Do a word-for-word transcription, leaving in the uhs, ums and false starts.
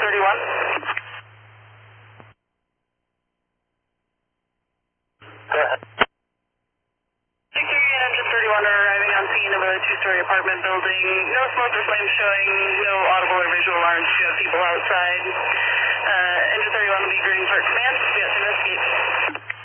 thirty-one. Go ahead. Security and Engine thirty-one are arriving on scene of a two-story apartment building. No smoke or flames showing, no audible or visual alarms. You have people outside. Uh, Engine thirty-one will be green for command. Yes, investigate.